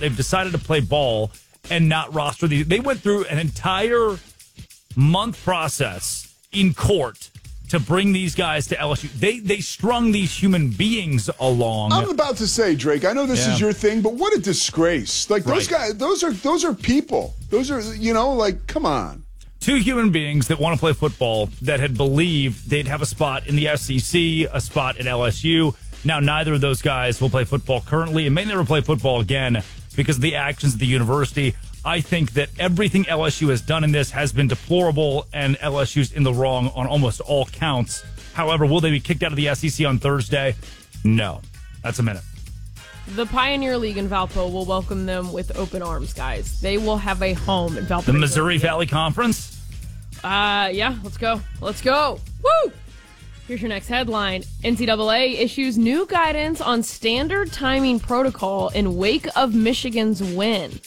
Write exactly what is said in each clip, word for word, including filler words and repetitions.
They've decided to play ball and not roster these. They went through an entire month process in court to bring these guys to L S U. They they strung these human beings along. I'm about to say, Drake, I know this Yeah. is your thing, but what a disgrace. Like, those Right. guys, those are those are people. Those are, you know, like, come on. Two human beings that want to play football that had believed they'd have a spot in the S E C, a spot at L S U. Now, neither of those guys will play football currently and may never play football again because of the actions of the university. I think that everything L S U has done in this has been deplorable, and L S U's in the wrong on almost all counts. However, will they be kicked out of the S E C on Thursday? No. That's a minute. The Pioneer League in Valpo will welcome them with open arms, guys. They will have a home in Valpo. The Missouri Valley Conference? Uh, yeah, let's go. Let's go. Woo! Here's your next headline. N C double A issues new guidance on standard timing protocol in wake of Michigan's win.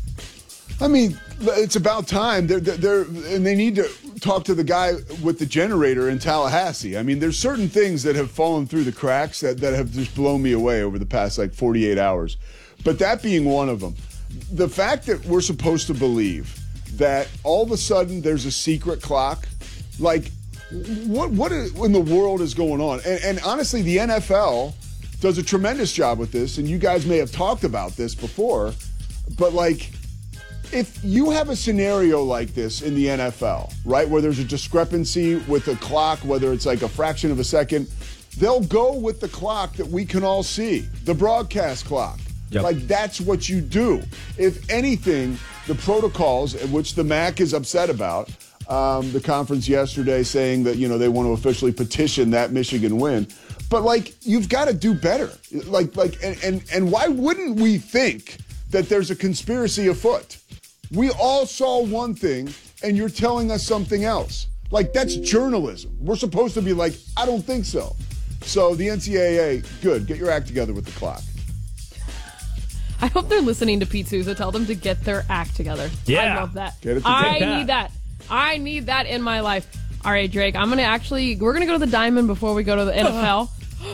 I mean, it's about time. They're, they're, they're, and they need to talk to the guy with the generator in Tallahassee. I mean, there's certain things that have fallen through the cracks that, that have just blown me away over the past, like, forty-eight hours. But that being one of them, the fact that we're supposed to believe that all of a sudden there's a secret clock, like, what what in the world is going on? And, and honestly, the N F L does a tremendous job with this, and you guys may have talked about this before, but, like, if you have a scenario like this in the N F L, right, where there's a discrepancy with the clock, whether it's like a fraction of a second, they'll go with the clock that we can all see, the broadcast clock. Yep. Like, that's what you do. If anything, the protocols, which the M A C is upset about, um, the conference yesterday saying that, you know, they want to officially petition that Michigan win. But, like, you've got to do better. Like, like, and, and, and why wouldn't we think that there's a conspiracy afoot? We all saw one thing, and you're telling us something else. Like, that's journalism. We're supposed to be like, I don't think so. So the N C double A, good. Get your act together with the clock. I hope they're listening to Pete Souza. Tell them to get their act together. Yeah. I love that. Get it I together. need that. I need that in my life. All right, Drake, I'm going to actually, we're going to go to the Diamond before we go to the N F L.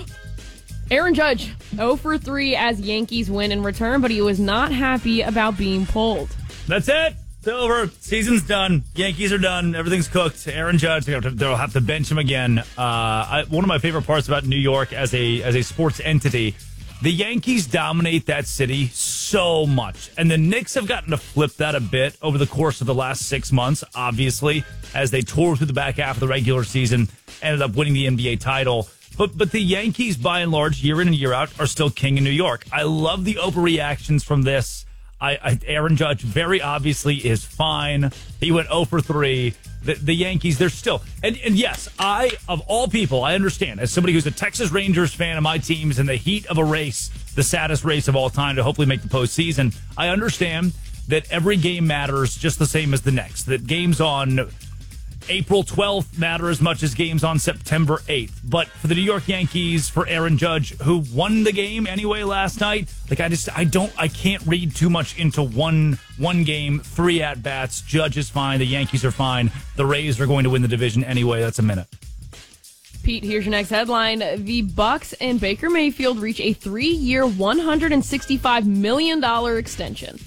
Aaron Judge, oh for three as Yankees win in return, but he was not happy about being pulled. That's it. It's over. Season's done. Yankees are done. Everything's cooked. Aaron Judge, they'll have to, they'll have to bench him again. Uh, I, one of my favorite parts about New York as a as a sports entity, the Yankees dominate that city so much. And the Knicks have gotten to flip that a bit over the course of the last six months, obviously, as they tore through the back half of the regular season, ended up winning the N B A title. But but the Yankees, by and large, year in and year out, are still king in New York. I love the overreactions from this. I, I, Aaron Judge very obviously is fine. He went oh for three. The, the Yankees, they're still. And, and yes, I, of all people, I understand, as somebody who's a Texas Rangers fan of my team's in the heat of a race, the saddest race of all time to hopefully make the postseason, I understand that every game matters just the same as the next. That games on April twelfth matter as much as games on September eighth. But for the New York Yankees, for Aaron Judge, who won the game anyway last night, like I just, I don't, I can't read too much into one one game, three at bats. Judge is fine. The Yankees are fine. The Rays are going to win the division anyway. That's a minute. Pete, here's your next headline. The Bucks and Baker Mayfield reach a three-year, one hundred sixty-five million dollars extension.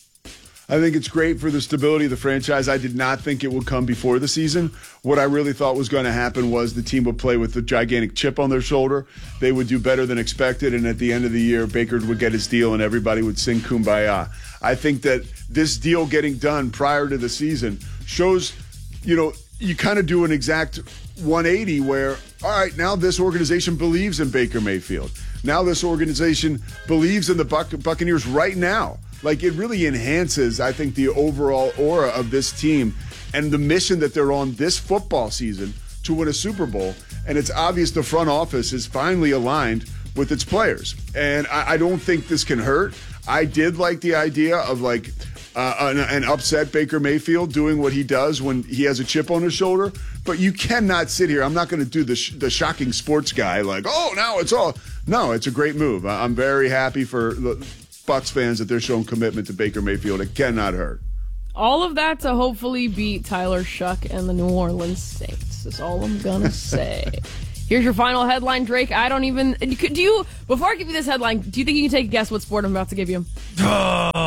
I think it's great for the stability of the franchise. I did not think it would come before the season. What I really thought was going to happen was the team would play with a gigantic chip on their shoulder. They would do better than expected, and at the end of the year, Baker would get his deal and everybody would sing Kumbaya. I think that this deal getting done prior to the season shows, you know, you kind of do an exact one eighty where, all right, now this organization believes in Baker Mayfield. Now this organization believes in the Buc- Buccaneers right now. Like, it really enhances, I think, the overall aura of this team and the mission that they're on this football season to win a Super Bowl. And it's obvious the front office is finally aligned with its players. And I, I don't think this can hurt. I did like the idea of, like, uh, an, an upset Baker Mayfield doing what he does when he has a chip on his shoulder. But you cannot sit here. I'm not going to do the, sh- the shocking sports guy like, oh, now it's all. No, it's a great move. I'm very happy for the Bucs fans that they're showing commitment to Baker Mayfield. It cannot hurt. All of that to hopefully beat Tyler Shuck and the New Orleans Saints is all I'm going to say. Here's your final headline, Drake. I don't even... Do you... Before I give you this headline, do you think you can take a guess what sport I'm about to give you? Oh,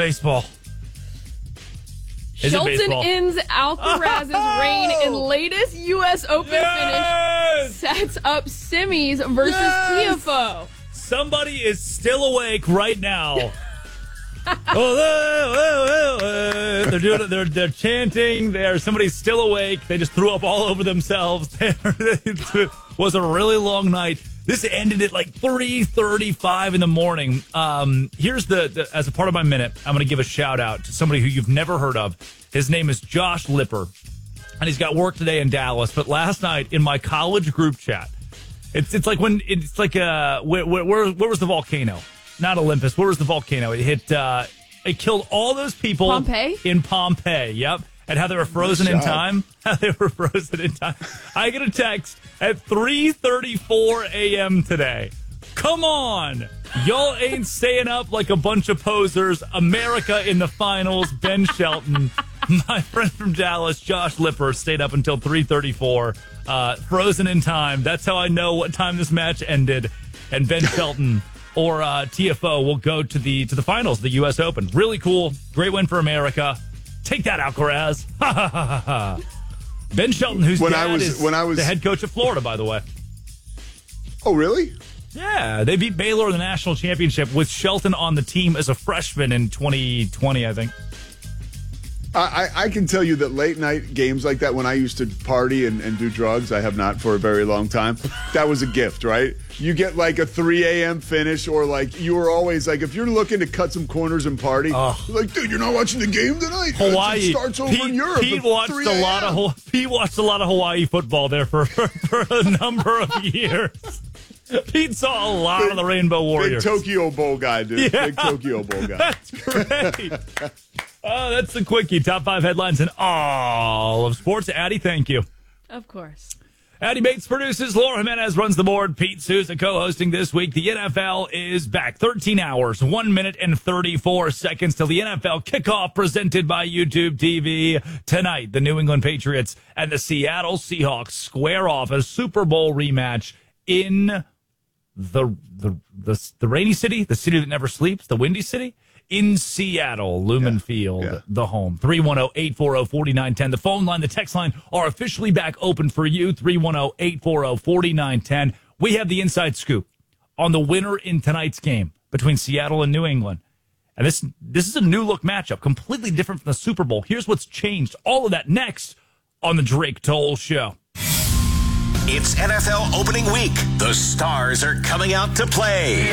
baseball? Is Shelton it baseball? ends Alcaraz's Oh! reign in latest U S Open Yes! finish. Sets up semis versus Yes! Tiafoe. Somebody is still awake right now. oh, oh, oh, oh. They're doing it. They're they're chanting. There, somebody's still awake. They just threw up all over themselves. It was a really long night. This ended at like three thirty-five in the morning. Um, here's the, the as a part of my minute, I'm going to give a shout out to somebody who you've never heard of. His name is Josh Lipper, and he's got work today in Dallas. But last night in my college group chat, it's it's like when it's like uh where where where, where was the volcano? Not Olympus. Where was the volcano? It hit. Uh, it killed all those people. Pompeii? In Pompeii. Yep. And how they were frozen in time. How they were frozen in time. I get a text at three thirty-four a.m. today. Come on. Y'all ain't staying up like a bunch of posers. America in the finals. Ben Shelton. My friend from Dallas, Josh Lipper, stayed up until three thirty-four. Uh, frozen in time. That's how I know what time this match ended. And Ben Shelton or uh, Tiafoe will go to the to the finals, the U S Open. Really cool. Great win for America. Take that, Alcaraz. Ha, ha, ha, ha, ha. Ben Shelton, who's When dad I was- is when I was- the head coach of Florida, by the way. Oh, really? Yeah, they beat Baylor in the national championship with Shelton on the team as a freshman in twenty twenty, I think. I, I can tell you that late night games like that, when I used to party and, and do drugs, I have not for a very long time, that was a gift, right? You get like a three a.m. finish, or like you were always like, if you're looking to cut some corners and party, Oh. you're like, dude, you're not watching the game tonight? Hawaii It starts over Pete, in Europe. Pete at watched three a lot of a.m.. Haw- Pete watched a lot of Hawaii football there for, for, for a number of years. Pete saw a lot Big- of the Rainbow Big Warriors. Tokyo Bowl guy, dude. Yeah. Big Tokyo Bowl guy. That's great. Oh, that's the quickie. Top five headlines in all of sports. Addie, thank you. Of course. Addie Bates produces. Laura Jimenez runs the board. Pete Sousa co-hosting this week. The N F L is back. thirteen hours, one minute and thirty-four seconds till the N F L kickoff presented by YouTube T V. Tonight, the New England Patriots and the Seattle Seahawks square off a Super Bowl rematch in the the the, the rainy city, the city that never sleeps, the windy city. In Seattle, Lumen Yeah, Field, yeah. the home. three one zero, eight four zero, four nine one zero. The phone line, the text line are officially back open for you. three one zero, eight four zero, four nine one zero. We have the inside scoop on the winner in tonight's game between Seattle and New England. And this this is a new look matchup, completely different from the Super Bowl. Here's what's changed. All of that next on the Drake Toll Show. It's N F L opening week. The stars are coming out to play.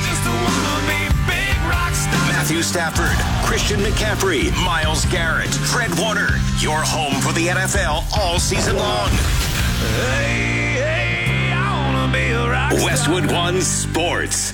Matthew Stafford, Christian McCaffrey, Myles Garrett, Fred Warner. Your home for the N F L all season long. Hey, hey, I wanna be a rock star. Westwood One Sports.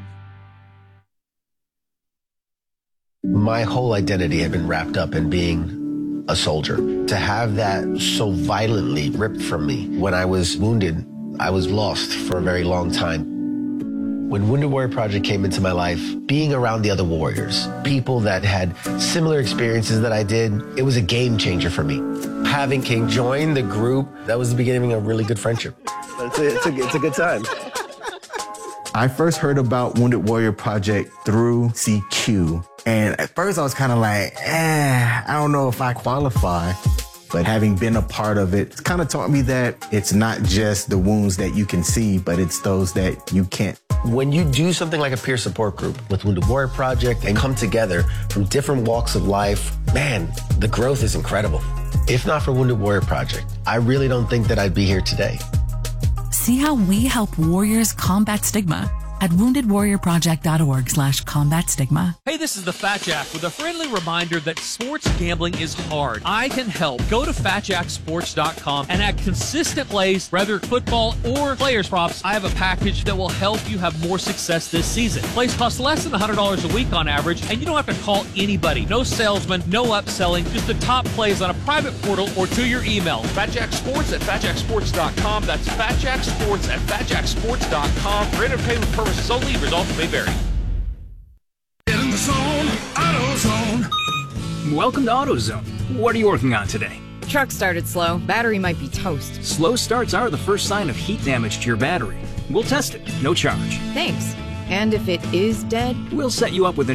My whole identity had been wrapped up in being a soldier. To have that so violently ripped from me when I was wounded, I was lost for a very long time. When Wounded Warrior Project came into my life, being around the other warriors, people that had similar experiences that I did, it was a game changer for me. Having King join the group, that was the beginning of a really good friendship. It's a, it's a, it's a good time. I first heard about Wounded Warrior Project through C Q. And at first I was kind of like, eh, I don't know if I qualify. But having been a part of it, it's kind of taught me that it's not just the wounds that you can see, but it's those that you can't. When you do something like a peer support group with Wounded Warrior Project and come together from different walks of life, man, the growth is incredible. If not for Wounded Warrior Project, I really don't think that I'd be here today. See how we help warriors combat stigma at wounded warrior project dot org slash combat stigma. Hey, this is the Fat Jack with a friendly reminder that sports gambling is hard. I can help. Go to fat jack sports dot com and add consistent plays, whether football or players props. I have a package that will help you have more success this season. Plays cost less than one hundred dollars a week on average, and you don't have to call anybody. No salesman, no upselling, just the top plays on a private portal or to your email. Fat Jack Sports at fat jack sports dot com. That's Fat Jack Sports at fat jack sports dot com. For entertainment purposes only, results may vary. In the zone, AutoZone. Welcome to AutoZone. What are you working on today? Truck started slow. Battery might be toast. Slow starts are the first sign of heat damage to your battery. We'll test it, no charge. Thanks. And if it is dead? We'll set you up with a new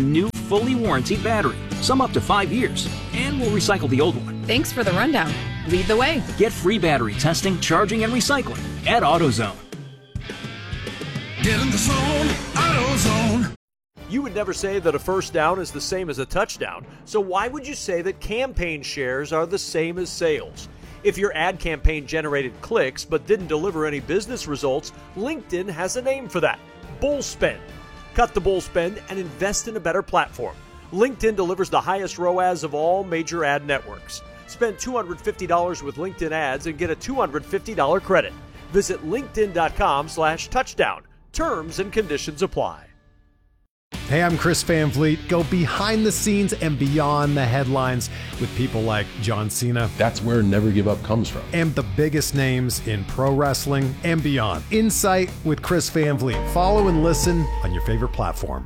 fully warranted battery, some up to five years, and we'll recycle the old one. Thanks for the rundown. Lead the way. Get free battery testing, charging, and recycling at AutoZone. Get in the zone, AutoZone. You would never say that a first down is the same as a touchdown, so why would you say that campaign shares are the same as sales? If your ad campaign generated clicks but didn't deliver any business results, LinkedIn has a name for that: bull spend. Cut the bull spend and invest in a better platform. LinkedIn delivers the highest R O A S of all major ad networks. Spend two hundred fifty dollars with LinkedIn ads and get a two hundred fifty dollars credit. Visit linkedin.com slash touchdown. Terms and conditions apply. Hey, I'm Chris Van Vliet. Go behind the scenes and beyond the headlines with people like John Cena. That's where Never Give Up comes from. And the biggest names in pro wrestling and beyond. Insight with Chris Van Vliet. Follow and listen on your favorite platform.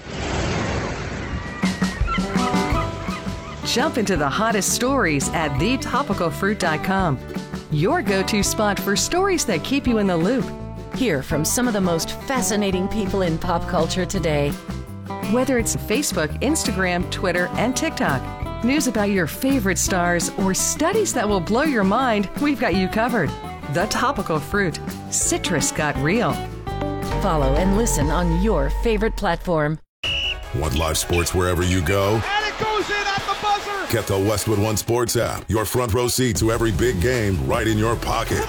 Jump into the hottest stories at the topical fruit dot com. Your go-to spot for stories that keep you in the loop. Hear from some of the most fascinating people in pop culture today. Whether it's Facebook, Instagram, Twitter, and TikTok, news about your favorite stars, or studies that will blow your mind, we've got you covered. The Topical Fruit. Citrus got real. Follow and listen on your favorite platform. Want live sports wherever you go? And it goes in at the buzzer. Get the Westwood One Sports app. Your front row seat to every big game right in your pocket.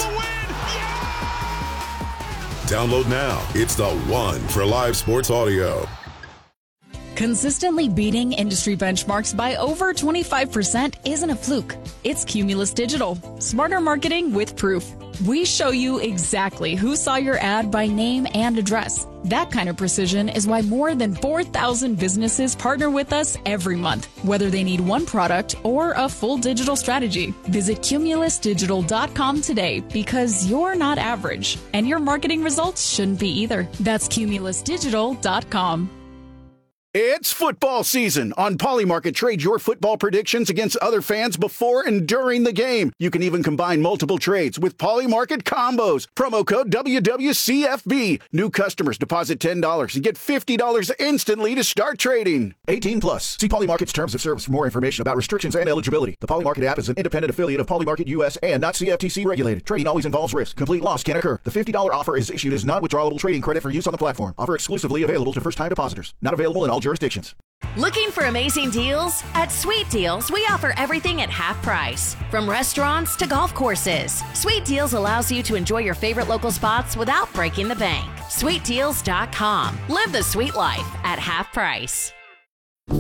Download now. It's the one for live sports audio. Consistently beating industry benchmarks by over twenty-five percent isn't a fluke. It's Cumulus Digital. Smarter marketing with proof. We show you exactly who saw your ad by name and address. That kind of precision is why more than four thousand businesses partner with us every month, whether they need one product or a full digital strategy. Visit cumulus digital dot com today, because you're not average, and your marketing results shouldn't be either. That's cumulus digital dot com. It's football season. On Polymarket, trade your football predictions against other fans before and during the game. You can even combine multiple trades with Polymarket combos. Promo code W W C F B. New customers deposit ten dollars and get fifty dollars instantly to start trading. eighteen plus. See Polymarket's terms of service for more information about restrictions and eligibility. The Polymarket app is an independent affiliate of Polymarket U S and not C F T C regulated. Trading always involves risk. Complete loss can occur. The fifty dollars offer is issued as non-withdrawable trading credit for use on the platform. Offer exclusively available to first-time depositors. Not available in all jurisdictions. Looking for amazing deals? At Sweet Deals, we offer everything at half price. From restaurants to golf courses, Sweet Deals allows you to enjoy your favorite local spots without breaking the bank. sweet deals dot com. Live the sweet life at half price.